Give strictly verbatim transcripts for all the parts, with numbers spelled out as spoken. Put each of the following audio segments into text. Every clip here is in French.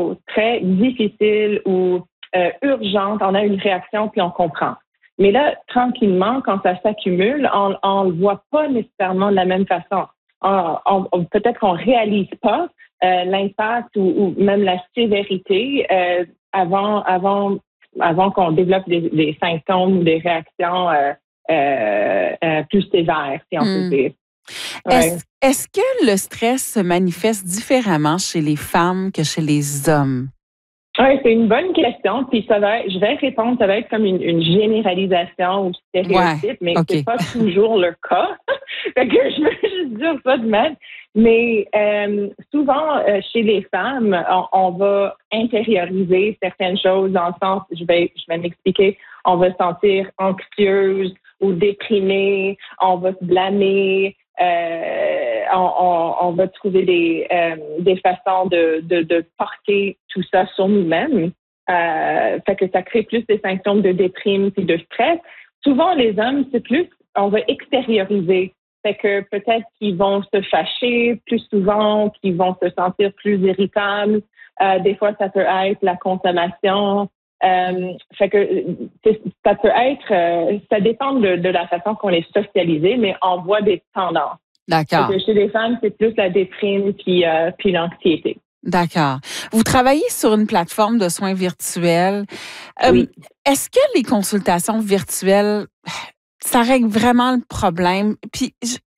choses très difficiles ou euh, urgentes, on a une réaction puis on comprend. Mais là, tranquillement, quand ça s'accumule, on ne le voit pas nécessairement de la même façon. On, on, on, peut-être qu'on ne réalise pas euh, l'impact ou, ou même la sévérité euh, avant, avant, avant qu'on développe des, des symptômes ou des réactions euh, euh, euh, plus sévères, si on mmh. peut dire. Ouais. Est-ce, est-ce que le stress se manifeste différemment chez les femmes que chez les hommes? Oui, c'est une bonne question. Puis ça va, je vais répondre, ça va être comme une, une généralisation ou stéréotype, ouais, mais okay. c'est pas toujours le cas. Fait que je veux juste dire ça de même. Mais euh, souvent, euh, chez les femmes, on, on va intérioriser certaines choses dans le sens, je vais, je vais m'expliquer, on va se sentir anxieuse ou déprimée, on va se blâmer. Euh, on, on, on va trouver des, euh, des façons de, de, de porter tout ça sur nous-mêmes. Euh, fait que ça crée plus des symptômes de déprime et de stress. Souvent, les hommes, c'est plus, on va extérioriser. Fait que peut-être qu'ils vont se fâcher plus souvent, qu'ils vont se sentir plus irritables. Euh, des fois, ça peut être la consommation. Euh, fait que ça peut être, euh, ça dépend de, de la façon qu'on est socialisé, mais on voit des tendances. D'accord. Chez les femmes, c'est plus la déprime puis, euh, puis l'anxiété. D'accord. Vous travaillez sur une plateforme de soins virtuels. Oui. Euh, est-ce que les consultations virtuelles, ça règle vraiment le problème? Puis,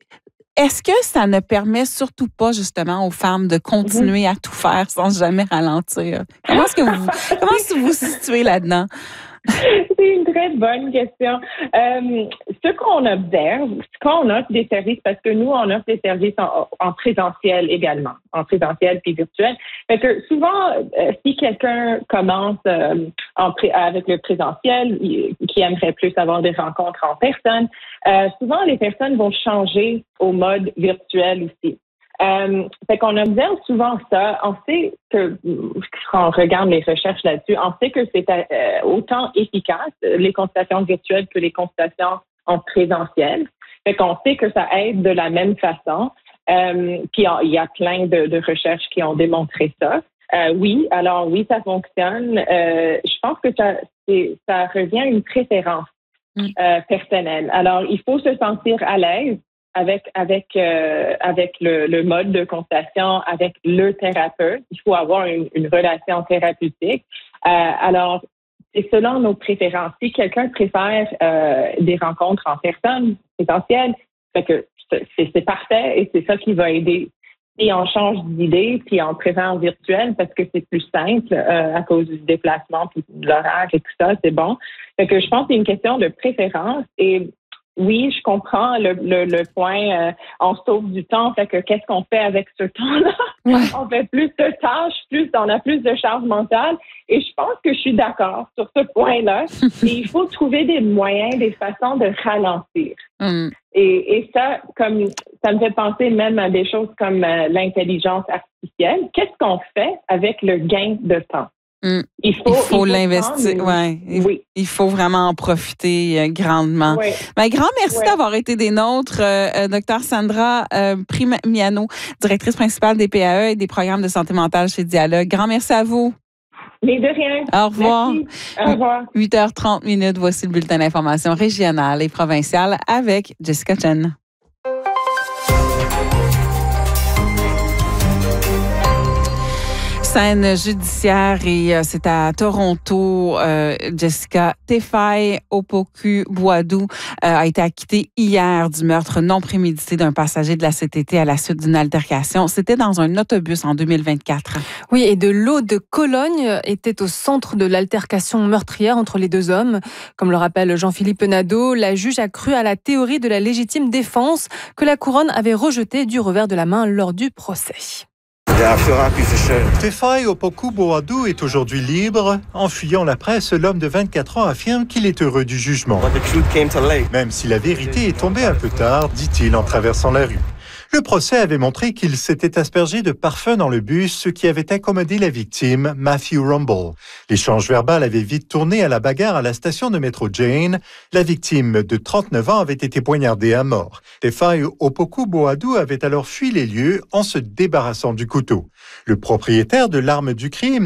est-ce que ça ne permet surtout pas, justement, aux femmes de continuer à tout faire sans jamais ralentir? Comment est-ce que vous, comment est-ce que vous vous situez là-dedans? C'est une très bonne question. Euh, ce qu'on observe, quand on offre des services, parce que nous, on offre des services en, en présentiel également, en présentiel puis virtuel. Fait que souvent, euh, si quelqu'un commence euh, en pré- avec le présentiel, qui aimerait plus avoir des rencontres en personne, euh, souvent les personnes vont changer au mode virtuel aussi. Euh, fait qu'on observe souvent ça. On sait que, quand on regarde les recherches là-dessus, on sait que c'est euh, autant efficace, les consultations virtuelles, que les consultations en présentiel. Fait qu'on sait que ça aide de la même façon. Euh, puis il y a plein de, de recherches qui ont démontré ça. Euh, oui, alors oui, ça fonctionne. Euh, je pense que ça, c'est, ça revient à une préférence euh, personnelle. Alors, il faut se sentir à l'aise avec avec euh, avec le, le mode de consultation, avec le thérapeute. Il faut avoir une, une relation thérapeutique. Euh, alors, c'est selon nos préférences. Si quelqu'un préfère euh, des rencontres en personne, présentielles, fait que c'est, c'est parfait et c'est ça qui va aider. Si on change d'idée, puis on préfère en virtuel parce que c'est plus simple euh, à cause du déplacement puis de l'horaire et tout ça, c'est bon. Fait que je pense que c'est une question de préférence et oui, je comprends le, le, le point. Euh, on sauve du temps, fait que qu'est-ce qu'on fait avec ce temps-là? Ouais. On fait plus de tâches, plus on a plus de charge mentale. Et je pense que je suis d'accord sur ce point-là. Et il faut trouver des moyens, des façons de ralentir. Mm. Et, et ça, comme ça me fait penser même à des choses comme euh, l'intelligence artificielle. Qu'est-ce qu'on fait avec le gain de temps? Mm. Il faut, il faut, il faut l'investir. Prendre... Ouais. Il, oui. il faut vraiment en profiter euh, grandement. Oui. Ben, grand merci oui. d'avoir été des nôtres, euh, Dr Sandra euh, Primiano, directrice principale des P A E et des programmes de santé mentale chez Dialogue. Grand merci à vous. Mais de rien. Au revoir. Merci. Au revoir. huit heures trente minutes, voici le bulletin d'information régionale et provinciale avec Jessica Chen. Scène judiciaire et euh, c'est à Toronto. Euh, Jessica Tefai Opoku-Boadou euh, a été acquittée hier du meurtre non prémédité d'un passager de la C T T à la suite d'une altercation. C'était dans un autobus en deux mille vingt-quatre. Oui, et de l'eau de Cologne était au centre de l'altercation meurtrière entre les deux hommes. Comme le rappelle Jean-Philippe Nadeau, la juge a cru à la théorie de la légitime défense que la couronne avait rejetée du revers de la main lors du procès. Tefai Opoku-Boadou est aujourd'hui libre. En fuyant la presse, l'homme de vingt-quatre ans affirme qu'il est heureux du jugement. Même si la vérité est tombée un peu tard, dit-il en traversant la rue. Le procès avait montré qu'il s'était aspergé de parfum dans le bus, ce qui avait incommodé la victime, Matthew Rumble. L'échange verbal avait vite tourné à la bagarre à la station de métro Jane. La victime de trente-neuf ans avait été poignardée à mort. Tefai Opoku-Boadou avait alors fui les lieux en se débarrassant du couteau. Le propriétaire de l'arme du crime